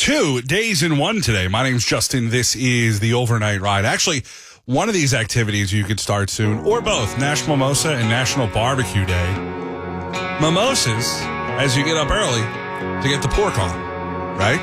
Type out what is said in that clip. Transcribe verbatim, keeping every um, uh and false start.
Two days in one today. My name's Justin. This is the Overnight Ride. Actually, one of these activities you could start soon, or both, National Mimosa and National Barbecue Day. Mimosas, as you get up early to get the pork on, right?